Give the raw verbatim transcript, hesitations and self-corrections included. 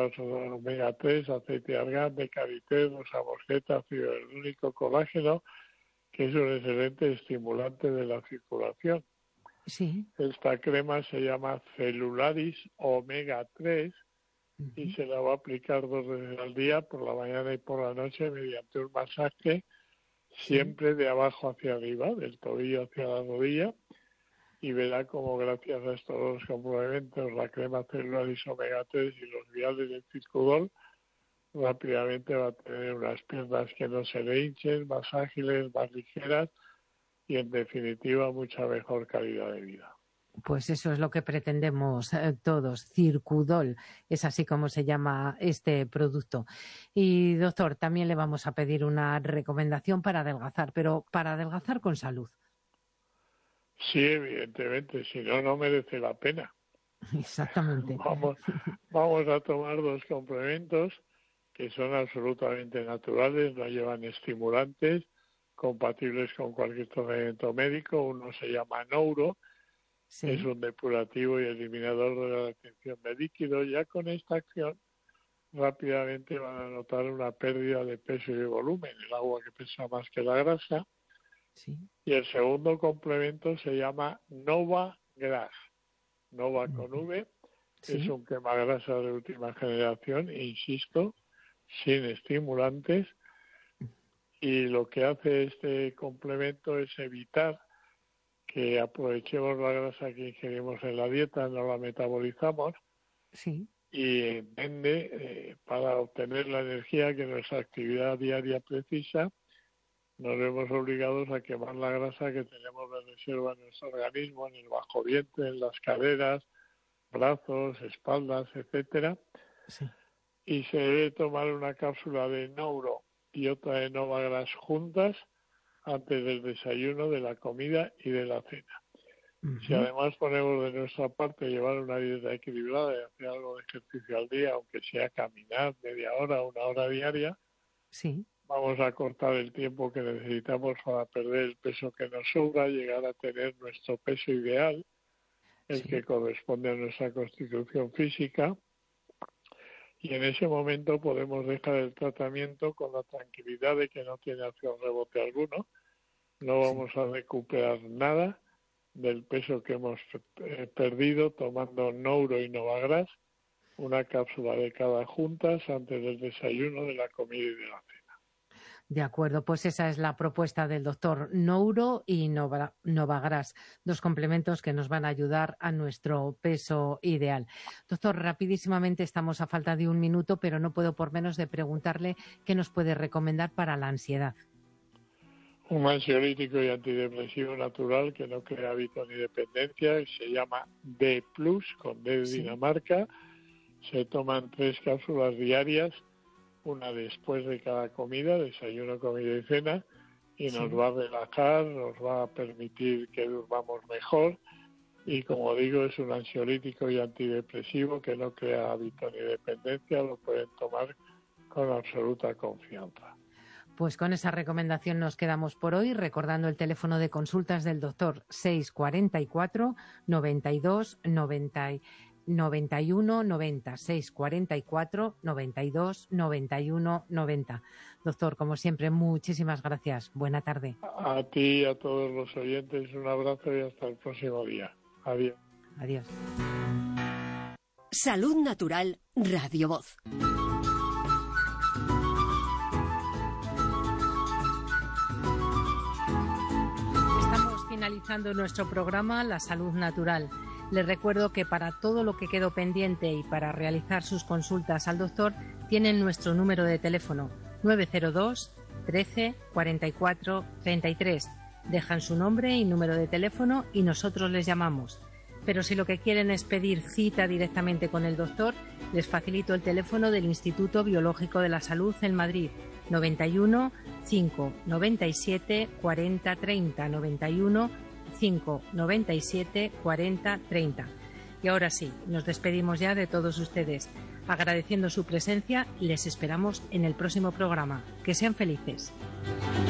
ácidos omega tres, aceite de argán, de karité, rosa mosqueta, ácido hialurónico, colágeno, que es un excelente estimulante de la circulación. Sí. Esta crema se llama Celularis omega tres uh-huh. y se la va a aplicar dos veces al día, por la mañana y por la noche, mediante un masaje, siempre de abajo hacia arriba, del tobillo hacia la rodilla, y verá como gracias a estos dos complementos, la crema Celularis omega tres y los viales de Circudol, rápidamente va a tener unas piernas que no se le hinchen, más ágiles, más ligeras y en definitiva mucha mejor calidad de vida. Pues eso es lo que pretendemos eh, todos. Circudol es así como se llama este producto. Y doctor, también le vamos a pedir una recomendación para adelgazar, pero para adelgazar con salud. Sí, evidentemente, si no, no merece la pena. Exactamente. Vamos, vamos a tomar dos complementos que son absolutamente naturales, no llevan estimulantes, compatibles con cualquier tratamiento médico. Uno se llama Nouro, sí. Es un depurativo y eliminador de la retención de líquido. Ya con esta acción rápidamente van a notar una pérdida de peso y de volumen, el agua que pesa más que la grasa. Sí. Y el segundo complemento se llama Nova Gras. Nova con V, sí. Es un quemagrasa de última generación, insisto, sin estimulantes, y lo que hace este complemento es evitar que aprovechemos la grasa que ingerimos en la dieta, no la metabolizamos, sí. y vende eh, para obtener la energía que nuestra actividad diaria precisa. Nos vemos obligados a quemar la grasa que tenemos de reserva en nuestro organismo, en el bajo vientre, en las caderas, brazos, espaldas, etcétera. Sí. Y se debe tomar una cápsula de Nouro y otra de Nova Gras juntas antes del desayuno, de la comida y de la cena. Uh-huh. Si además ponemos de nuestra parte llevar una dieta equilibrada y hacer algo de ejercicio al día, aunque sea caminar media hora, una hora diaria, sí. Vamos a cortar el tiempo que necesitamos para perder el peso que nos sobra, llegar a tener nuestro peso ideal, el sí. que corresponde a nuestra constitución física, y en ese momento podemos dejar el tratamiento con la tranquilidad de que no tiene acción rebote alguno, no vamos sí. a recuperar nada del peso que hemos eh, perdido tomando Nouro y Nova Gras, una cápsula de cada juntas antes del desayuno, de la comida y de la cena. De acuerdo, pues esa es la propuesta del doctor Nouro y Nova, Nova Gras, dos complementos que nos van a ayudar a nuestro peso ideal. Doctor, rapidísimamente, estamos a falta de un minuto, pero no puedo por menos de preguntarle qué nos puede recomendar para la ansiedad. Un ansiolítico y antidepresivo natural que no crea hábito ni dependencia, se llama D plus, con D de sí. Dinamarca. Se toman tres cápsulas diarias, una después de cada comida, desayuno, comida y cena, y sí. nos va a relajar, nos va a permitir que durmamos mejor, y como digo, es un ansiolítico y antidepresivo que no crea hábito ni dependencia, lo pueden tomar con absoluta confianza. Pues con esa recomendación nos quedamos por hoy, recordando el teléfono de consultas del doctor seis cuarenta y cuatro, noventa y dos, noventa noventa y uno noventa, seis cuarenta y cuatro, noventa y dos, noventa y uno noventa. Doctor, como siempre, muchísimas gracias. Buena tarde. A ti y a todos los oyentes, un abrazo y hasta el próximo día. Adiós. Adiós. Salud Natural, Radio Voz. Estamos finalizando nuestro programa La Salud Natural. Les recuerdo que para todo lo que quedó pendiente y para realizar sus consultas al doctor tienen nuestro número de teléfono nueve cero dos, trece, cuarenta y cuatro, treinta y tres. Dejan su nombre y número de teléfono y nosotros les llamamos. Pero si lo que quieren es pedir cita directamente con el doctor, les facilito el teléfono del Instituto Biológico de la Salud en Madrid, noventa y uno, cinco, noventa y siete, cuarenta, treinta, noventa y uno, cinco, noventa y siete, cuarenta, treinta. Y ahora sí, nos despedimos ya de todos ustedes, agradeciendo su presencia y les esperamos en el próximo programa. Que sean felices.